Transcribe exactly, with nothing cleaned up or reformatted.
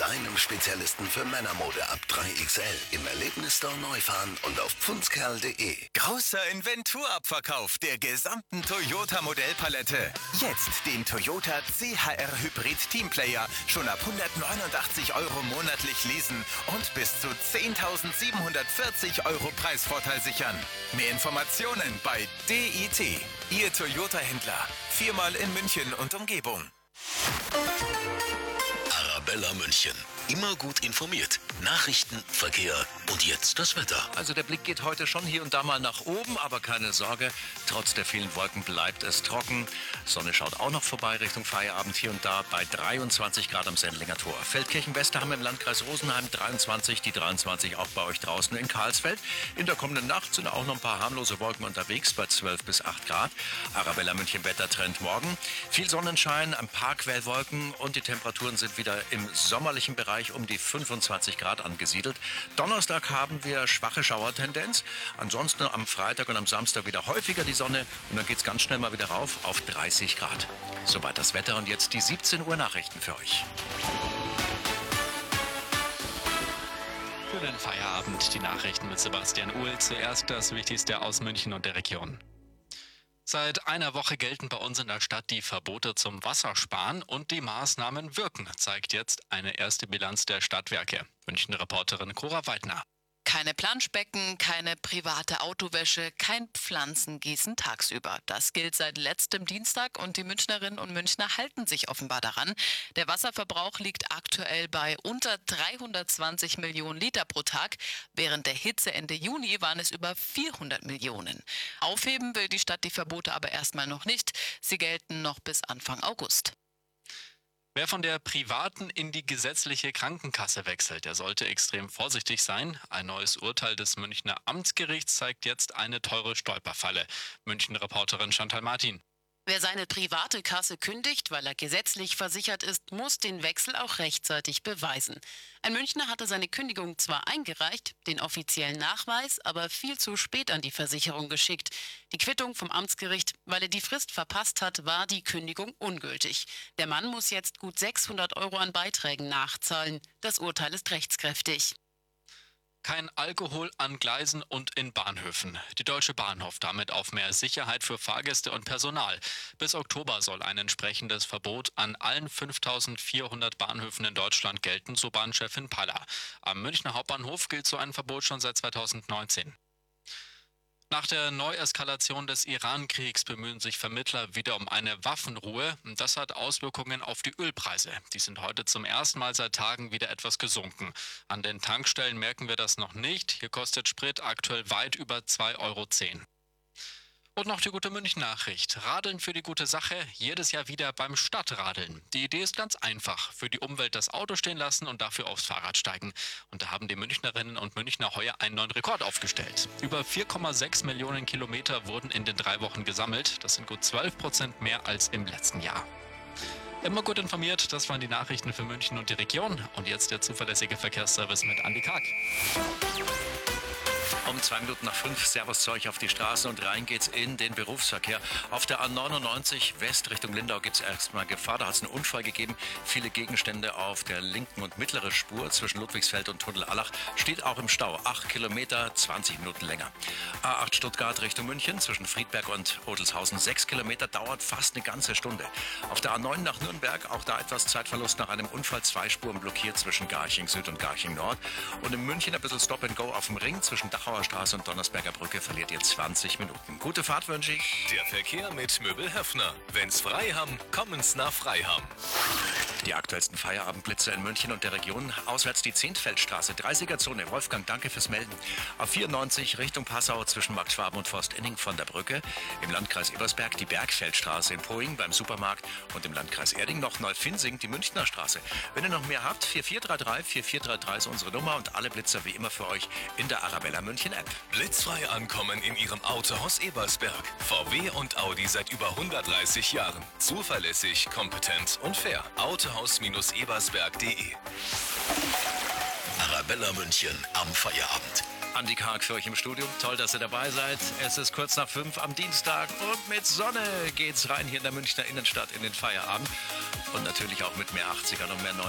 deinem Spezialisten für Männermode ab drei X L im Erlebnisstore Neufahren und auf pfundskerl punkt de. Großer Inventurabverkauf der gesamten Toyota-Modellpalette. Jetzt den Toyota C H R Hybrid Teamplayer schon ab hundertneunundachtzig Euro monatlich leasen und bis zu zehntausendsiebenhundertvierzig Euro Preisvorteil sichern. Mehr Informationen bei D I T, Ihr Toyota-Händler. Viermal in München und Umgebung. Arabella München. Immer gut informiert. Nachrichten, Verkehr und jetzt das Wetter. Also der Blick geht heute schon hier und da mal nach oben, aber keine Sorge, trotz der vielen Wolken bleibt es trocken. Sonne schaut auch noch vorbei Richtung Feierabend hier und da bei dreiundzwanzig Grad am Sendlinger Tor. Feldkirchen-Weste haben wir im Landkreis Rosenheim dreiundzwanzig, die dreiundzwanzig auch bei euch draußen in Karlsfeld. In der kommenden Nacht sind auch noch ein paar harmlose Wolken unterwegs bei zwölf bis acht Grad. Arabella München Wettertrend morgen. Viel Sonnenschein, ein paar Quellwolken und die Temperaturen sind wieder im sommerlichen Bereich um die fünfundzwanzig Grad angesiedelt. Donnerstag haben wir schwache Schauertendenz. Ansonsten am Freitag und am Samstag wieder häufiger die Sonne und dann geht es ganz schnell mal wieder rauf auf dreißig Grad. Soweit das Wetter und jetzt die siebzehn Uhr Nachrichten für euch. Für den Feierabend die Nachrichten mit Sebastian Uhl. Zuerst das Wichtigste aus München und der Region. Seit einer Woche gelten bei uns in der Stadt die Verbote zum Wassersparen und die Maßnahmen wirken, zeigt jetzt eine erste Bilanz der Stadtwerke. München-Reporterin Cora Weidner. Keine Planschbecken, keine private Autowäsche, kein Pflanzengießen tagsüber. Das gilt seit letztem Dienstag und die Münchnerinnen und Münchner halten sich offenbar daran. Der Wasserverbrauch liegt aktuell bei unter dreihundertzwanzig Millionen Liter pro Tag. Während der Hitze Ende Juni waren es über vierhundert Millionen. Aufheben will die Stadt die Verbote aber erstmal noch nicht. Sie gelten noch bis Anfang August. Wer von der privaten in die gesetzliche Krankenkasse wechselt, der sollte extrem vorsichtig sein. Ein neues Urteil des Münchner Amtsgerichts zeigt jetzt eine teure Stolperfalle. München-Reporterin Chantal Martin. Wer seine private Kasse kündigt, weil er gesetzlich versichert ist, muss den Wechsel auch rechtzeitig beweisen. Ein Münchner hatte seine Kündigung zwar eingereicht, den offiziellen Nachweis aber viel zu spät an die Versicherung geschickt. Die Quittung vom Amtsgericht, weil er die Frist verpasst hat, war die Kündigung ungültig. Der Mann muss jetzt gut sechshundert Euro an Beiträgen nachzahlen. Das Urteil ist rechtskräftig. Kein Alkohol an Gleisen und in Bahnhöfen. Die Deutsche Bahn hofft damit auf mehr Sicherheit für Fahrgäste und Personal. Bis Oktober soll ein entsprechendes Verbot an allen fünftausendvierhundert Bahnhöfen in Deutschland gelten, so Bahnchefin Paller. Am Münchner Hauptbahnhof gilt so ein Verbot schon seit zweitausendneunzehn. Nach der Neueskalation des Iran-Kriegs bemühen sich Vermittler wieder um eine Waffenruhe. Das hat Auswirkungen auf die Ölpreise. Die sind heute zum ersten Mal seit Tagen wieder etwas gesunken. An den Tankstellen merken wir das noch nicht. Hier kostet Sprit aktuell weit über zwei Euro zehn. Und noch die gute München-Nachricht. Radeln für die gute Sache, jedes Jahr wieder beim Stadtradeln. Die Idee ist ganz einfach. Für die Umwelt das Auto stehen lassen und dafür aufs Fahrrad steigen. Und da haben die Münchnerinnen und Münchner heuer einen neuen Rekord aufgestellt. Über vier Komma sechs Millionen Kilometer wurden in den drei Wochen gesammelt. Das sind gut zwölf Prozent mehr als im letzten Jahr. Immer gut informiert, das waren die Nachrichten für München und die Region. Und jetzt der zuverlässige Verkehrsservice mit Andi Karg. Um zwei Minuten nach fünf, Servus zu euch auf die Straße und rein geht's in den Berufsverkehr. Auf der A neunundneunzig West Richtung Lindau gibt's erstmal Gefahr. Da hat es einen Unfall gegeben. Viele Gegenstände auf der linken und mittleren Spur zwischen Ludwigsfeld und Tunnel-Allach. Steht auch im Stau. acht Kilometer, zwanzig Minuten länger. A acht Stuttgart Richtung München zwischen Friedberg und Odelshausen. sechs Kilometer, dauert fast eine ganze Stunde. Auf der A neun nach Nürnberg, auch da etwas Zeitverlust nach einem Unfall. Zwei Spuren blockiert zwischen Garching Süd und Garching Nord. Und in München ein bisschen Stop and Go auf dem Ring zwischen Dachauer Straße und Donnersberger Brücke verliert ihr zwanzig Minuten. Gute Fahrt wünsche ich. Der Verkehr mit Möbel Höffner. Wenn's frei haben, kommen's nach Freiham. Die aktuellsten Feierabendblitze in München und der Region. Auswärts die Zehntfeldstraße, dreißiger Zone. Wolfgang, danke fürs Melden. A vierundneunzig Richtung Passau zwischen Marktschwaben und Forstinning von der Brücke. Im Landkreis Ebersberg die Bergfeldstraße in Poing beim Supermarkt. Und im Landkreis Erding noch Neufinsing die Münchner Straße. Wenn ihr noch mehr habt, vier vier drei drei, vier vier drei drei ist unsere Nummer und alle Blitzer wie immer für euch in der Arabella München App. Blitzfrei ankommen in Ihrem Autohaus Ebersberg. V W und Audi seit über hundertdreißig Jahren. Zuverlässig, kompetent und fair. Autohaus-ebersberg punkt de. Arabella München am Feierabend. Andi Karg für euch im Studio. Toll, dass ihr dabei seid. Es ist kurz nach fünf am Dienstag und mit Sonne geht's rein hier in der Münchner Innenstadt in den Feierabend. Und natürlich auch mit mehr achtzigern und mehr